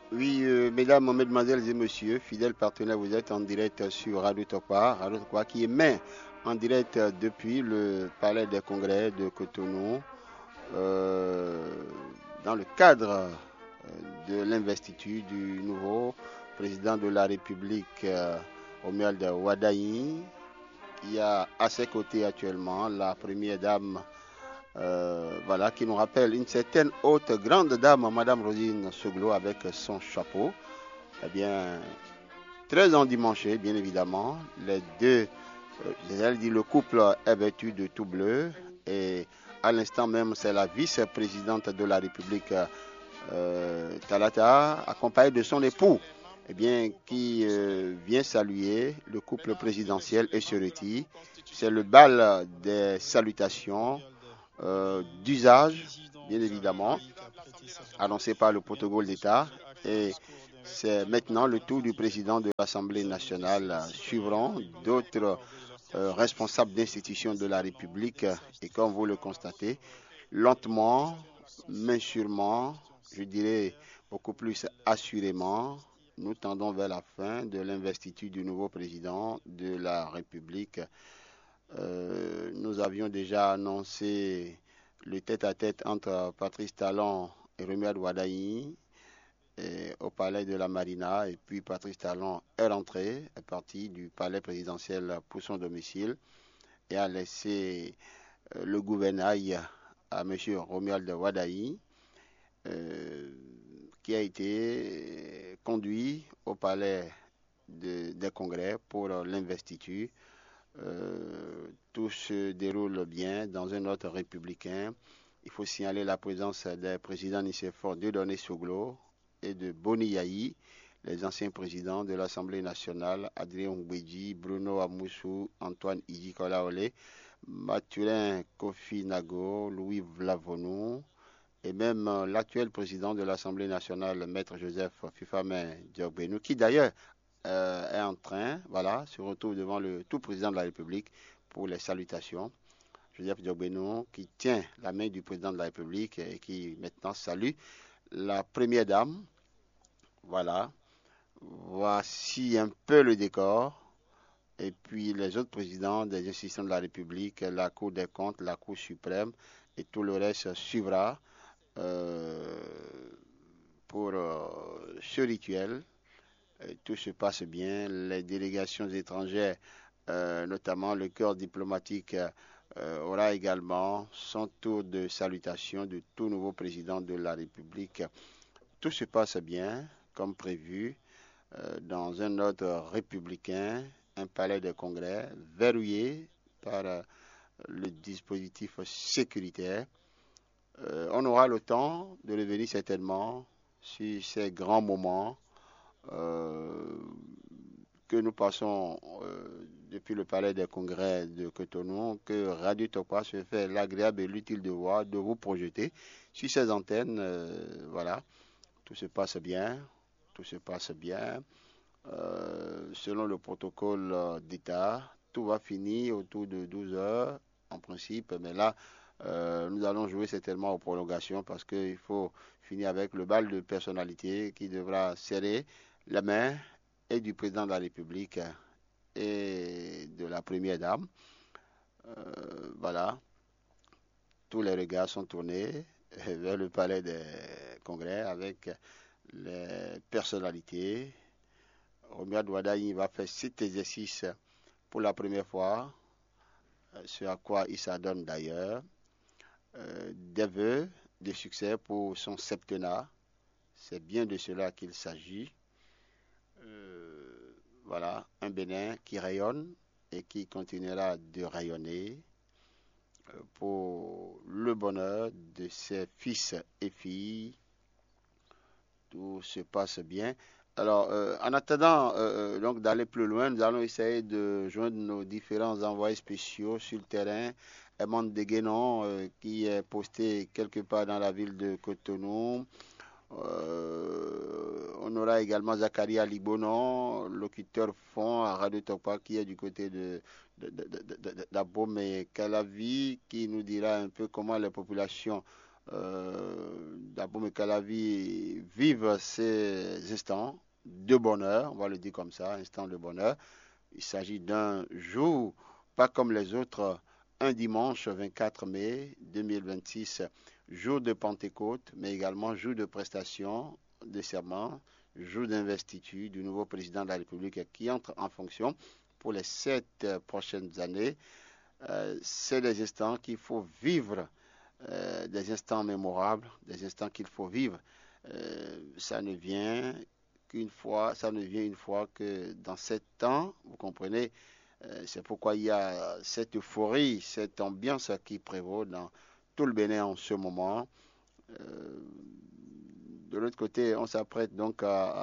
Oui, mesdames, mesdemoiselles et messieurs, fidèles partenaires, vous êtes en direct sur Radio Tokwa qui émet en direct depuis le Palais des Congrès de Cotonou euh, dans le cadre de l'investiture du nouveau président de la République, Romuald Wadaï, qui a à ses côtés actuellement la première dame, voilà, qui nous rappelle une certaine haute grande dame, Madame Rosine Soglo, avec son chapeau. Eh bien, très endimanché, bien évidemment. Les deux, elle dit le couple est vêtu de tout bleu. Et à l'instant même, c'est la vice-présidente de la République, Talata, accompagnée de son époux, eh bien, qui vient saluer le couple présidentiel et se retire. C'est le bal des salutations d'usage, bien évidemment, annoncé par le protocole d'État. Et c'est maintenant le tour du président de l'Assemblée nationale. Suivront d'autres responsables d'institutions de la République. Et comme vous le constatez, lentement, mais sûrement, je dirais beaucoup plus assurément, nous tendons vers la fin de l'investiture du nouveau président de la République. Nous avions déjà annoncé le tête-à-tête entre Patrice Talon et Remiad Wadaï au palais de la Marina. Et puis Patrice Talon est rentré, est parti du palais présidentiel pour son domicile et a laissé le gouvernail à M. Romuald Wadaï, euh, qui a été conduit au palais des congrès pour l'investiture. Tout se déroule bien dans un ordre républicain. Il faut signaler la présence des présidents Nicéphore Dieudonné Soglo et de Boni Yahi, les anciens présidents de l'Assemblée nationale, Adrien Ngweji, Bruno Amoussou, Antoine Iji Kolaole, Mathurin Kofi Nago, Louis Vlavonou, et même l'actuel président de l'Assemblée nationale, Maître Joseph Fifame Diogbenou, qui d'ailleurs est en train, voilà, se retrouve devant le tout président de la République pour les salutations. Joseph Diogbenou, qui tient la main du président de la République et qui maintenant salue la première dame. Voilà, voici un peu le décor. Et puis les autres présidents des institutions de la République, la Cour des comptes, la Cour suprême et tout le reste suivra euh, pour ce rituel. Tout se passe bien. Les délégations étrangères, notamment le corps diplomatique, aura également son tour de salutation de tout nouveau président de la République. Tout se passe bien, comme prévu, dans un ordre républicain, un palais de congrès verrouillé par le dispositif sécuritaire. On aura le temps de revenir certainement sur ces grands moments euh, que nous passons depuis le palais des congrès de Cotonou, que Radio Tokwa se fait l'agréable et l'utile devoir de vous projeter sur ces antennes. Voilà, tout se passe bien, tout se passe bien. Selon le protocole d'État, tout va finir autour de 12 heures en principe, mais là, nous allons jouer certainement aux prolongations parce qu'il faut finir avec le bal de personnalité qui devra serrer la main et du président de la République et de la première dame. Voilà, tous les regards sont tournés vers le palais des congrès avec les personnalités. Romuald Wadaï va faire cet exercice pour la première fois, ce à quoi il s'adonne d'ailleurs. Des vœux de succès pour son septennat. C'est bien de cela qu'il s'agit. Voilà, un Bénin qui rayonne et qui continuera de rayonner pour le bonheur de ses fils et filles. Tout se passe bien. Alors, en attendant donc d'aller plus loin, nous allons essayer de joindre nos différents envoyés spéciaux sur le terrain. Edmond Deguenon, qui est posté quelque part dans la ville de Cotonou. On aura également Zakaria Libonon, locuteur fond à Radio Topa, qui est du côté d'Abom et Calavi, qui nous dira un peu comment les populations Dabo Mekalavi vive ces instants de bonheur, on va le dire comme ça, instant de bonheur. Il s'agit d'un jour, pas comme les autres, un dimanche 24 mai 2026, jour de Pentecôte, mais également jour de prestation de serment, jour d'investiture du nouveau président de la République qui entre en fonction pour les 7 prochaines années. C'est des instants qu'il faut vivre, des instants mémorables, des instants qu'il faut vivre. Ça ne vient une fois que dans 7 ans, vous comprenez, c'est pourquoi il y a cette euphorie, cette ambiance qui prévaut dans tout le Bénin en ce moment. De l'autre côté, on s'apprête donc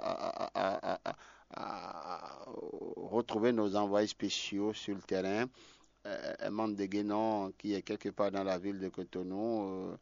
à retrouver nos envoyés spéciaux sur le terrain. Un membre de Guénon qui est quelque part dans la ville de Cotonou,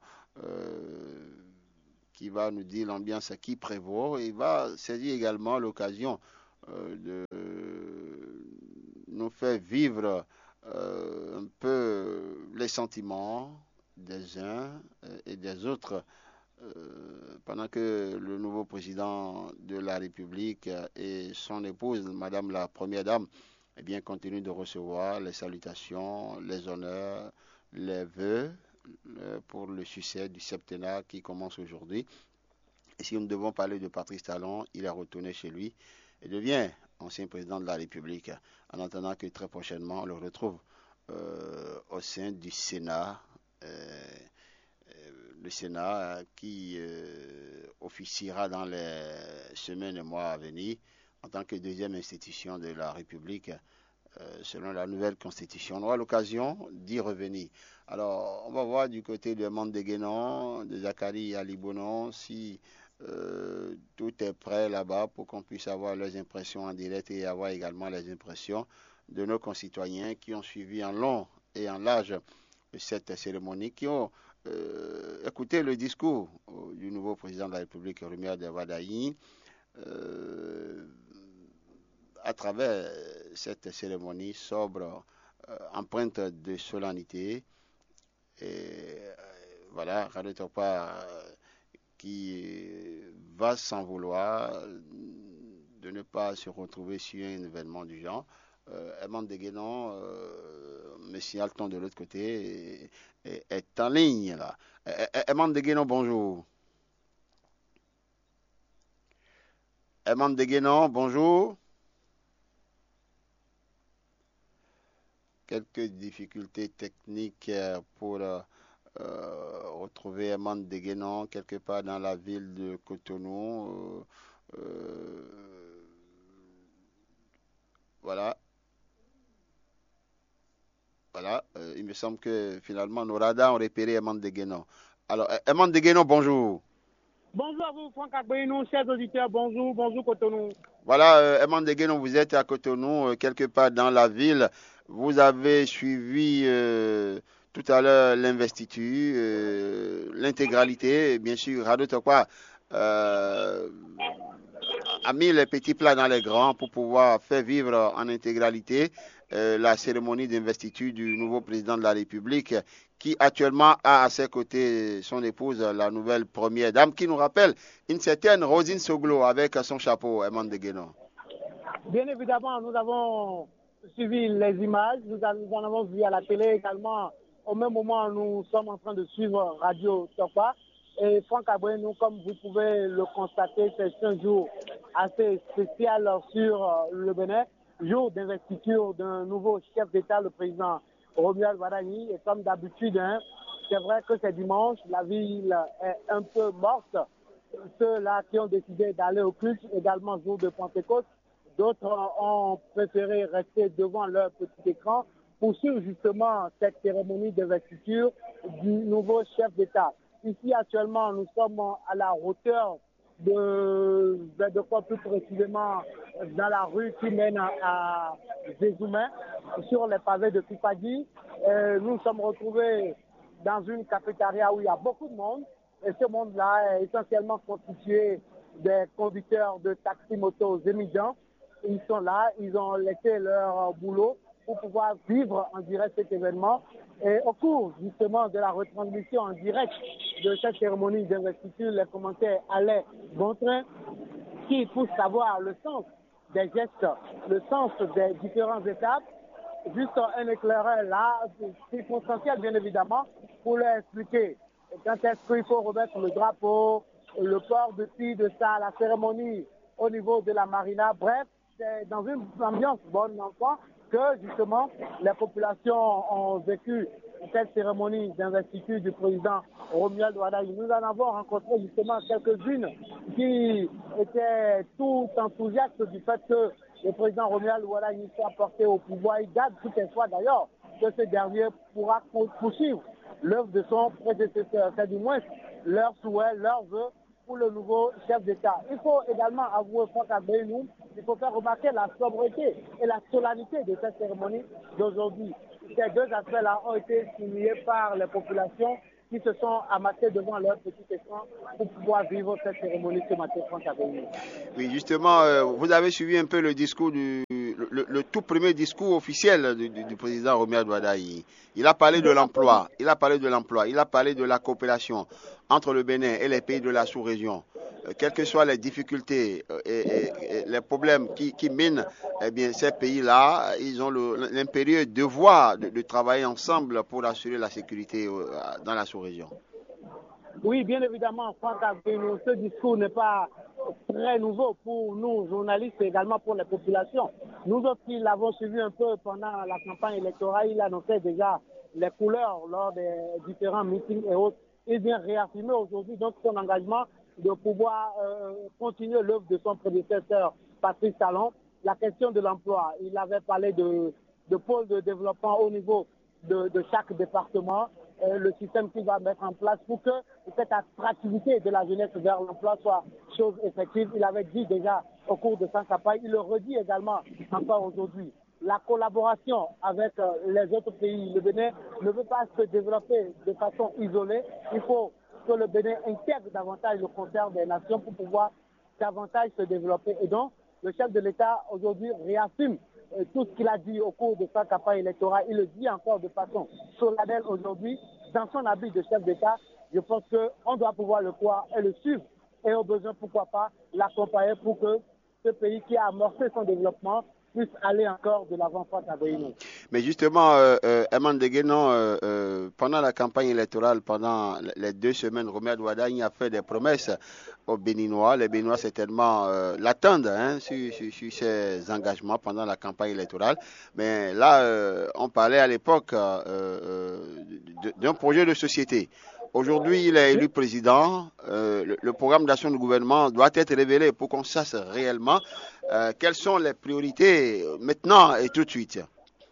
qui va nous dire l'ambiance qui prévaut. Il va saisir également l'occasion de nous faire vivre un peu les sentiments des uns et des autres pendant que le nouveau président de la République et son épouse, Madame la Première Dame, eh bien, continuent de recevoir les salutations, les honneurs, les vœux pour le succès du septennat qui commence aujourd'hui. Et si nous devons parler de Patrice Talon, il est retourné chez lui et devient ancien président de la République, en attendant que très prochainement on le retrouve au sein du Sénat. Le Sénat qui officiera dans les semaines et mois à venir en tant que deuxième institution de la République selon la nouvelle constitution. On aura l'occasion d'y revenir. Alors, on va voir du côté de Mandé-Guénon, de Zachary Alibonon, si tout est prêt là-bas pour qu'on puisse avoir leurs impressions en direct et avoir également les impressions de nos concitoyens qui ont suivi en long et en large cette cérémonie, qui ont écouté le discours du nouveau président de la République, Rumia Devadaï, à travers cette cérémonie sobre, empreinte de solennité. Et voilà, Radio Topa qui va s'en vouloir de ne pas se retrouver sur un événement du genre. Eman de Guénon me signale de l'autre côté est en ligne là. Eman de Guénon, bonjour. Eman de Guénon, bonjour. Quelques difficultés techniques pour retrouver Eman de Guénon quelque part dans la ville de Cotonou. Voilà. Voilà, il me semble que finalement nos radars ont repéré Eman de Guénon. Alors, Eman de Guénon, bonjour. Bonjour à vous, Franck Agbenou, chers auditeurs, bonjour, bonjour Cotonou. Voilà, Eman de Guénon, vous êtes à Cotonou, quelque part dans la ville. Vous avez suivi tout à l'heure l'investiture, l'intégralité, bien sûr, Radio Tokwa a mis les petits plats dans les grands pour pouvoir faire vivre en intégralité la cérémonie d'investiture du nouveau président de la République, qui actuellement a à ses côtés son épouse, la nouvelle première dame, qui nous rappelle une certaine Rosine Soglo avec son chapeau, Eman de Guénon. Bien évidemment, nous avons suivi les images, nous en avons vu à la télé également. Au même moment, nous sommes en train de suivre Radio Tokwa. Et Franck Agbenou, comme vous pouvez le constater, c'est un jour assez spécial sur le Bénin, jour d'investiture d'un nouveau chef d'État, le président Romuald Varani. Et comme d'habitude, c'est vrai que c'est dimanche, la ville est un peu morte. Ceux-là qui ont décidé d'aller au culte, également jour de Pentecôte, d'autres ont préféré rester devant leur petit écran pour suivre justement cette cérémonie d'investiture du nouveau chef d'État. Ici, actuellement, nous sommes à la hauteur de quoi plus précisément dans la rue qui mène à Zézoumé, sur les pavés de Pipadi. Nous sommes retrouvés dans une cafétéria où il y a beaucoup de monde. Et ce monde-là est essentiellement constitué des conducteurs de taxi-moto émigrants. Ils sont là, ils ont laissé leur boulot pour pouvoir vivre en direct cet événement. Et au cours justement de la retransmission en direct de cette cérémonie d'investiture, les commentaires allaient bon train, qui pour savoir le sens des gestes, le sens des différentes étapes. Juste un éclaireur là, circonstanciel bien évidemment, pour leur expliquer quand est-ce qu'il faut remettre le drapeau, le port de ci, de ça, la cérémonie au niveau de la marina. Bref, c'est dans une ambiance bonne enfant que justement les populations ont vécu cette cérémonie d'investiture du président Romuald Wadaye. Nous en avons rencontré justement quelques-unes qui étaient tout enthousiastes du fait que le président Romuald Wadaye soit porté au pouvoir. Il garde tout espoir d'ailleurs que ce dernier pourra poursuivre l'œuvre de son prédécesseur. C'est du moins leur souhait, leur vœu pour le nouveau chef d'État. Il faut également avouer, Franck Abeynou, il faut faire remarquer la sobriété et la solennité de cette cérémonie d'aujourd'hui. Ces deux aspects-là ont été signés par les populations qui se sont amassées devant leur petit écran pour pouvoir vivre cette cérémonie ce matin, Franck Abeynou. Oui, justement, vous avez suivi un peu le discours le tout premier discours officiel du président Romuald Wadaye. Il a parlé de l'emploi, il a parlé de la coopération entre le Bénin et les pays de la sous-région. Quelles que soient les difficultés et les problèmes qui minent ces pays-là, ils ont l'impérieux devoir de travailler ensemble pour assurer la sécurité dans la sous-région. Oui, bien évidemment, Franck Abeynou, ce discours n'est pas très nouveau pour nous, journalistes, et également pour les populations. Nous autres qui l'avons suivi un peu pendant la campagne électorale, il annonçait déjà les couleurs lors des différents meetings et autres. Il vient réaffirmer aujourd'hui donc son engagement de pouvoir continuer l'œuvre de son prédécesseur, Patrice Talon. La question de l'emploi, il avait parlé de pôles de développement au niveau de chaque département, le système qu'il va mettre en place pour que cette attractivité de la jeunesse vers l'emploi soit chose effective. Il avait dit déjà au cours de sa campagne, il le redit également encore aujourd'hui. La collaboration avec les autres pays, le Bénin ne veut pas se développer de façon isolée. Il faut que le Bénin intègre davantage le concert des nations pour pouvoir davantage se développer. Et donc, le chef de l'État aujourd'hui réaffirme tout ce qu'il a dit au cours de sa campagne électorale. Il le dit encore de façon solennelle aujourd'hui. Dans son habit de chef d'État, je pense qu'on doit pouvoir le croire et le suivre. Et au besoin, pourquoi pas, l'accompagner pour que ce pays qui a amorcé son développement puisse aller encore de l'avant face à Bénin. Mais justement, Eman Degueno, pendant la campagne électorale, pendant les 2 semaines, Romuald Wadaye a fait des promesses aux Béninois. Les Béninois certainement l'attendent sur ses engagements pendant la campagne électorale. Mais là, on parlait à l'époque d'un projet de société. Aujourd'hui, il est élu président. Le programme d'action du gouvernement doit être révélé pour qu'on sache réellement quelles sont les priorités maintenant et tout de suite.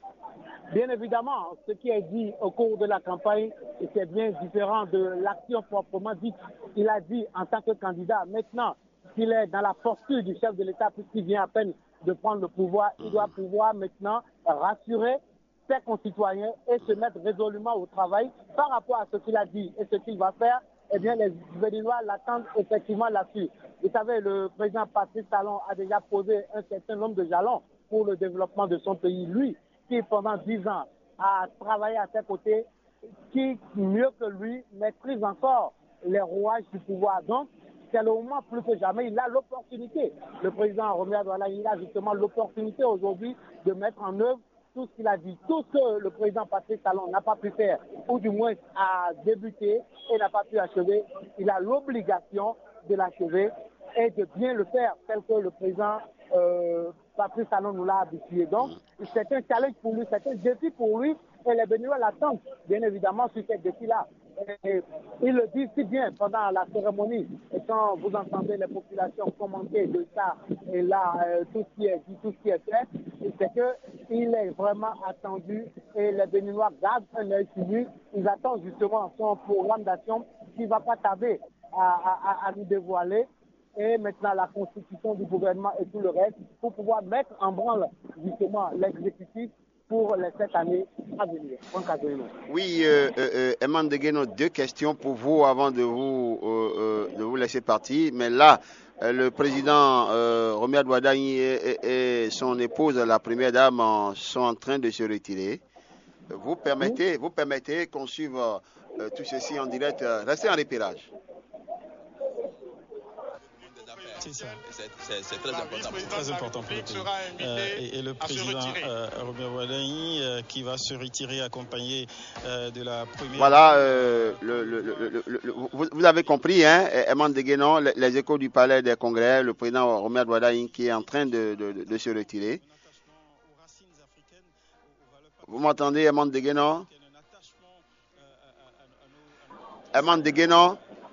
Bien évidemment, ce qui est dit au cours de la campagne était bien différent de l'action proprement dite. Il a dit en tant que candidat, maintenant qu'il est dans la posture du chef de l'État puisqu'il vient à peine de prendre le pouvoir, il doit pouvoir maintenant rassurer ses concitoyens et se mettre résolument au travail par rapport à ce qu'il a dit et ce qu'il va faire. Eh bien, les Béninois l'attendent effectivement là-dessus. Vous savez, le président Patrice Talon a déjà posé un certain nombre de jalons pour le développement de son pays. Lui, qui pendant 10 ans a travaillé à ses côtés, qui mieux que lui maîtrise encore les rouages du pouvoir. Donc, c'est le moment plus que jamais, il a l'opportunité. Le président Romuald Wadaye, il a justement l'opportunité aujourd'hui de mettre en œuvre tout ce qu'il a dit, tout ce que le président Patrice Talon n'a pas pu faire, ou du moins a débuté et n'a pas pu achever, il a l'obligation de l'achever et de bien le faire, tel que le président Patrice Talon nous l'a habitué. Donc, c'est un challenge pour lui, c'est un défi pour lui, et les Béninois l'attendent, bien évidemment, sur ce défi-là. Et il le dit si bien pendant la cérémonie, et quand vous entendez les populations commenter de ça et là, tout ce qui est dit, tout ce qui est fait, c'est qu'il est vraiment attendu et les Béninois gardent un œil sur lui. Ils attendent justement son programme d'action qui ne va pas tarder à nous dévoiler. Et maintenant la constitution du gouvernement et tout le reste pour pouvoir mettre en branle justement l'exécutif pour les 7 années à venir. Oui, Eman Degueno, 2 questions pour vous avant de vous laisser partir. Mais là, le président Romuald Wadaye et son épouse, la première dame, sont en train de se retirer. Vous permettez qu'on suive tout ceci en direct. Restez en repérage. C'est ça. C'est très important. Très important pour le pays. Et le président Robert Wadaini qui va se retirer accompagné de la première... Voilà, vous avez compris, hein, Eman Deguenon, les échos du palais des congrès, le président Robert Wadaini qui est en train de se retirer. Vous m'entendez, Eman Deguenon? Eman Deguenon?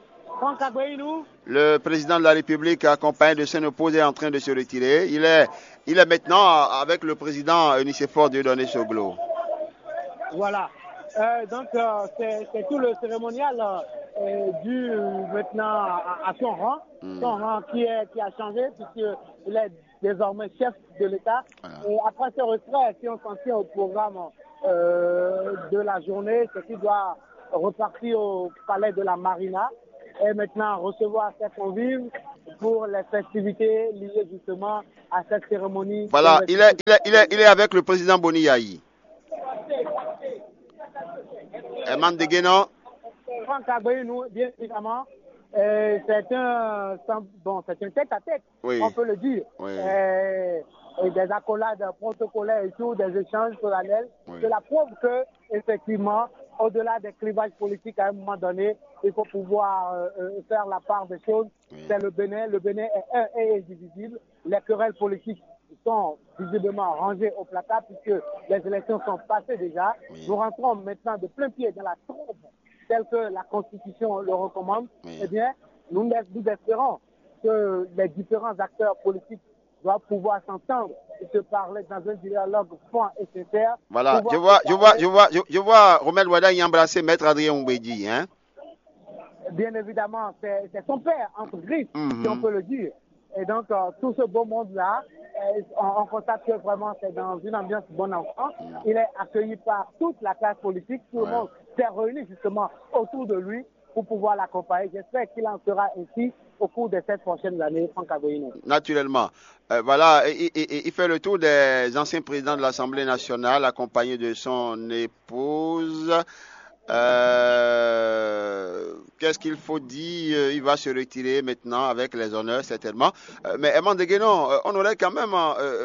Le président de la République, accompagné de son opposé, est en train de se retirer. Il est maintenant avec le président Nicéphore Dieudonné Soglo. Voilà. Donc, c'est tout le cérémonial dû maintenant à son rang. Son rang qui a changé puisqu'il est désormais chef de l'État. Voilà. Et après ce retrait, si on s'en tient au programme de la journée, c'est qu'il doit repartir au palais de la Marina et maintenant recevoir ses convives pour les festivités liées justement à cette cérémonie. Voilà, il est avec le président Boni Yayi. Eman Deguenon. Franck Agbenou, bien évidemment, c'est un tête-à-tête, oui, on peut le dire. Oui. Et des accolades protocolaires et tout, des échanges solennels. Oui. C'est la preuve que, effectivement, au-delà des clivages politiques, à un moment donné, il faut pouvoir faire la part des choses. Oui. C'est le Bénin. Le Bénin est un et indivisible. Les querelles politiques sont visiblement rangées au placard puisque les élections sont passées déjà. Oui. Nous rentrons maintenant de plein pied dans la trompe telle que la Constitution le recommande. Oui. Eh bien, nous espérons que les différents acteurs politiques doivent pouvoir s'entendre et se parler dans un dialogue franc et sincère. Voilà, je vois Romel Wadaini embrasser Maître Adrien Oubedi, hein? Bien évidemment, c'est son père, entre griffes, si on peut le dire. Et donc, tout ce beau monde-là, on constate que vraiment c'est dans une ambiance bon enfant. Il est accueilli par toute la classe politique. Tout le monde s'est réuni justement autour de lui pour pouvoir l'accompagner. J'espère qu'il en sera ainsi au cours de cette prochaine année, Franck Agbenou. Naturellement. Voilà, il fait le tour des anciens présidents de l'Assemblée nationale, accompagné de son épouse. Qu'est-ce qu'il faut dire? Il va se retirer maintenant avec les honneurs, certainement. Mais Eman Deguenon, on aurait quand même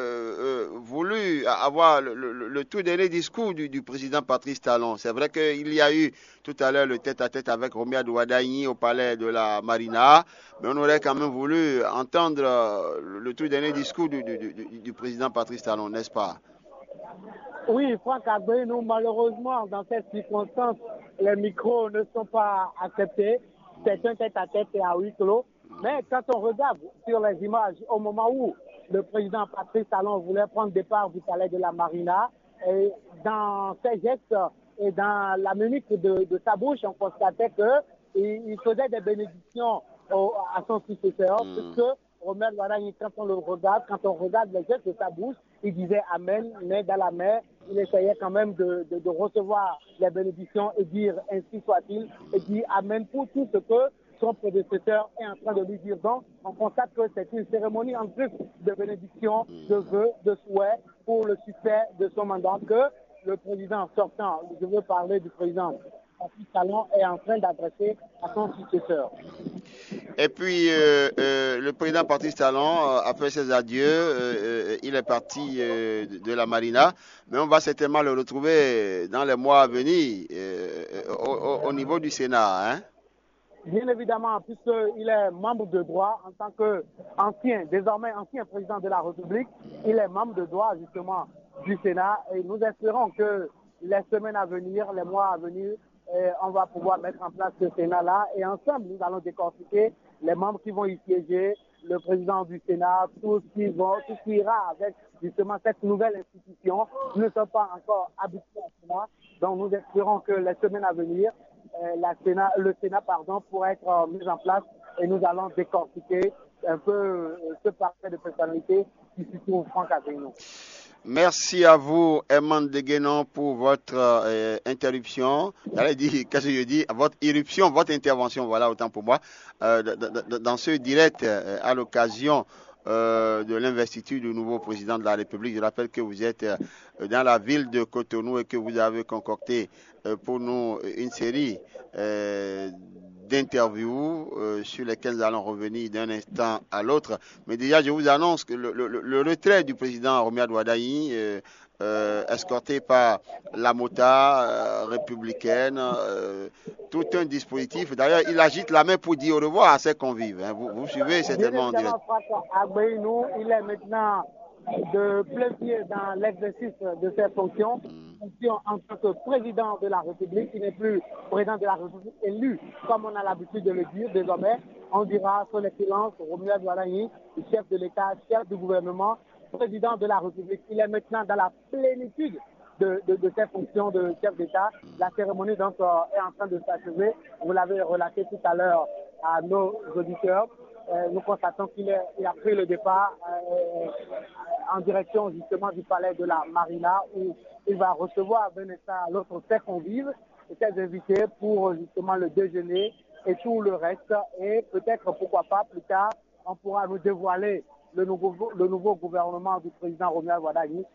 voulu avoir le tout dernier discours du président Patrice Talon. C'est vrai qu'il y a eu tout à l'heure le tête-à-tête avec Romel Wadaini au palais de la Marina, mais on aurait quand même voulu entendre le tout dernier discours du président Patrice Talon, n'est-ce pas? Oui, Franck Agbenou, malheureusement, dans cette circonstance, les micros ne sont pas acceptés. C'est un tête-à-tête et à huis clos. Mais quand on regarde sur les images, au moment où le président Patrice Talon voulait prendre départ du palais de la Marina, et dans ses gestes et dans la mimique de sa bouche, on constatait qu'il faisait des bénédictions à son successeur, puisque Romel Wadaini, quand on regarde les gestes de sa bouche, il disait Amen, mais dans la mer, il essayait quand même de recevoir les bénédictions et dire ainsi soit-il, et dire Amen pour tout ce que son prédécesseur est en train de lui dire. Donc, on constate que c'est une cérémonie en plus de bénédiction, de vœux, de souhaits pour le succès de son mandat que le président sortant, je veux parler du président Patrice Talon, est en train d'adresser à son successeur. Et puis, le président Patrice Talon a fait ses adieux. Il est parti de la Marina. Mais on va certainement le retrouver dans les mois à venir au niveau du Sénat. Hein? Bien évidemment, puisqu'il est membre de droit en tant désormais ancien président de la République. Il est membre de droit, justement, du Sénat. Et nous espérons que les semaines à venir, les mois à venir, on va pouvoir mettre en place ce Sénat-là et ensemble, nous allons décortiquer les membres qui vont y siéger, le président du Sénat, tout ce qui ira avec justement cette nouvelle institution. Nous ne sommes pas encore habitués à cela, donc nous espérons que les semaines à venir, le Sénat pourra être mis en place et nous allons décortiquer un peu ce parfait de personnalité qui se trouve Franck Agbenou. Merci à vous, Eman Deguenon, pour votre interruption. J'allais dire, qu'est-ce que je dis? Votre irruption, votre intervention, voilà, autant pour moi, dans ce direct à l'occasion de l'investiture du nouveau président de la République. Je rappelle que vous êtes dans la ville de Cotonou et que vous avez concocté pour nous une série d'interviews sur lesquelles nous allons revenir d'un instant à l'autre. Mais déjà, je vous annonce que le retrait du président Romuald Wardagni, escorté par la MOTA républicaine, tout un dispositif. D'ailleurs, il agite la main pour dire au revoir à ses convives. Hein. Vous suivez certainement en direct. Il est maintenant de plein pied dans l'exercice de ses fonctions en tant que président de la République. Il n'est plus président de la République élu, comme on a l'habitude de le dire désormais. On dira son excellence Romuald Wardagni, chef de l'État, chef du gouvernement, président de la République. Il est maintenant dans la plénitude de ses fonctions de chef d'État. La cérémonie donc est en train de s'achever. Vous l'avez relaté tout à l'heure à nos auditeurs. Nous constatons qu'il a pris le départ en direction justement du palais de la Marina où il va recevoir d'un instant à l'autre ses convives et ses invités pour justement le déjeuner et tout le reste. Et peut-être, pourquoi pas, plus tard, on pourra nous dévoiler le nouveau gouvernement du président Romuald Wardagni